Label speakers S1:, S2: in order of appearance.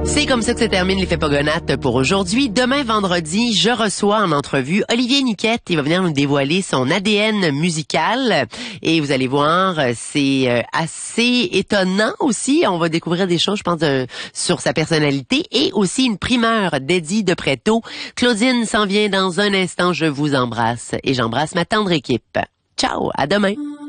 S1: C'est comme ça que se termine l'effet Pogonates pour aujourd'hui. Demain, vendredi, je reçois en entrevue Olivier Niquette. Il va venir nous dévoiler son ADN musical. Et vous allez voir, c'est assez étonnant aussi. On va découvrir des choses, je pense, sur sa personnalité. Et aussi une primeur d'Eddie de Préto. Claudine s'en vient dans un instant. Je vous embrasse. Et j'embrasse ma tendre équipe. Ciao, à demain.